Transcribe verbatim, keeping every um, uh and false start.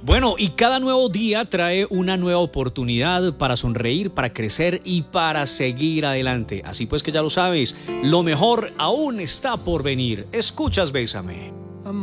Bueno, y cada nuevo día trae una nueva oportunidad para sonreír, para crecer y para seguir adelante. Así pues que ya lo sabes, lo mejor aún está por venir. Escuchas Bésame.